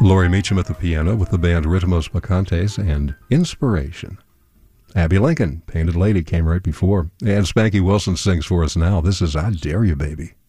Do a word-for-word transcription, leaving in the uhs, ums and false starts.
Laurie Meacham at the piano with the band Ritmos Bacantes and Inspiration. Abby Lincoln, Painted Lady, came right before. And Spanky Wilson sings for us now. This is I Dare You, Baby.